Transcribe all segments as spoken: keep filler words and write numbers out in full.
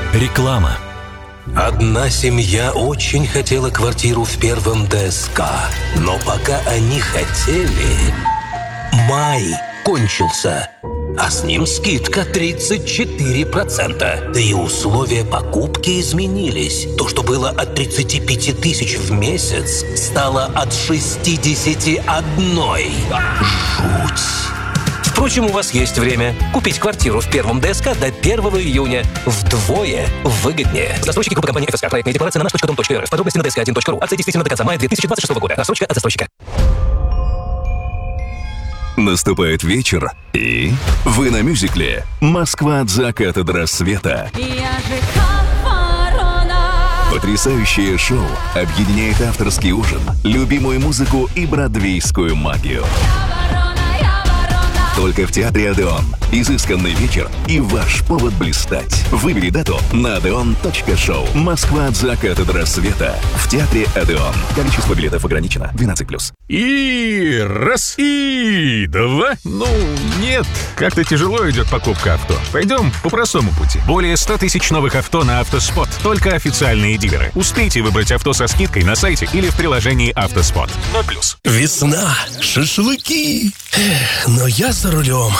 Реклама. Одна семья очень хотела квартиру в первом ДСК, но пока они хотели, май кончился, а с ним скидка тридцать четыре процента. Да и условия покупки изменились. То, что было от тридцати пяти тысяч в месяц, стало от шестидесяти одной. Жуть! Впрочем, у вас есть время купить квартиру в первом ДСК до первого июня. Вдвое выгоднее. Застройщики группы компании ФСК. Проектная декларация на наш точка дом точка эр эф. Подробности на дэ эс ка один точка ру. Акция действительно до конца мая две тысячи двадцать шестого года. Рассрочка от застройщика. Наступает вечер, и вы на мюзикле «Москва от заката до рассвета». Потрясающее шоу объединяет авторский ужин, любимую музыку и бродвейскую магию. Только в театре «Одеон». Изысканный вечер и ваш повод блистать. Выбери дату на одеон точка шоу. Москва от заката до рассвета. В театре «Одеон». Количество билетов ограничено. двенадцать плюс. И раз, и два. Ну, нет, как-то тяжело идет покупка авто. Пойдем по простому пути. Более ста тысяч новых авто на «Автоспот». Только официальные дилеры. Успейте выбрать авто со скидкой на сайте или в приложении «Автоспот». ноль плюс. Весна, шашлыки. Но я за рулем.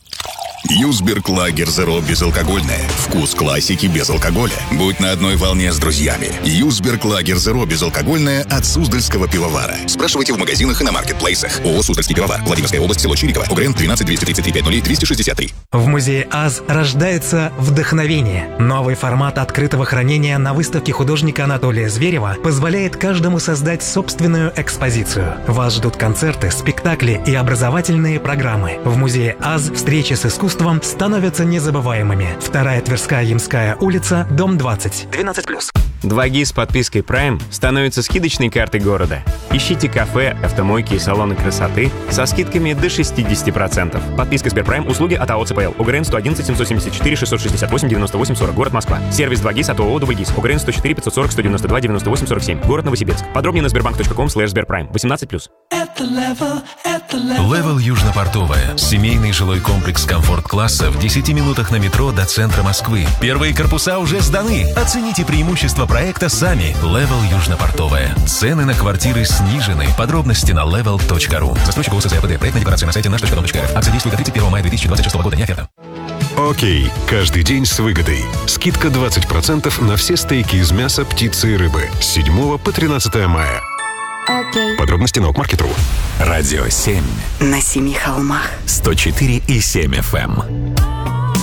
Юсберг Лагер Зеро безалкогольное. Вкус классики без алкоголя. Будь на одной волне с друзьями. Юсберг Лагер Зеро безалкогольное от Суздальского пивовара. Спрашивайте в магазинах и на маркетплейсах. ООО «Суздальский пивовар». Владимирская область, село Чириково. УГРН тринадцать двести тридцать три пять ноль двести шестьдесят три. В музее АЗ рождается вдохновение. Новый формат открытого хранения на выставке художника Анатолия Зверева позволяет каждому создать собственную экспозицию. Вас ждут концерты, спектакли и образовательные программы. В музее АЗ встречи с искусством становятся незабываемыми. Вторая Тверская Ямская улица, дом двадцать. двенадцать плюс. два джи с подпиской Prime становятся скидочной картой города. Ищите кафе, автомойки и салоны красоты со скидками до шестьдесят процентов. Подписка Сберпрайм. Услуги от АО ЦПЛ. УГРН сто одиннадцать семьсот семьдесят четыре шестьсот шестьдесят восемь девяносто восемь сорок. Город Москва. Сервис два джи от ООО Дубльгиз. УГРН сто четыре пятьсот сорок сто девяносто два девяносто восемь сорок семь. Город Новосибирск. Подробнее на сбербанк точка ком слэш сберпрайм. восемнадцать плюс. Левел Южно-Портовая. Семейный жилой комплекс комфорт-класса в десяти минутах на метро до центра Москвы. Первые корпуса уже сданы. Оцените преимущества проекта сами. Левел Южно-Портовая. Цены на квартиры снижены. Подробности на левел точка ру. Застройщик ООО СЗАПД. Проектная декларация на сайте наш точка дом точка эр эф. Акция действует до тридцать первого мая две тысячи двадцать шестого года. Не оферта. Окей. Каждый день с выгодой. Скидка двадцать процентов на все стейки из мяса, птицы и рыбы. С седьмого по тринадцатое мая. Окей. Подробности на окмаркет точка ру. Радио семь. На семи холмах. сто четыре и семь эф эм.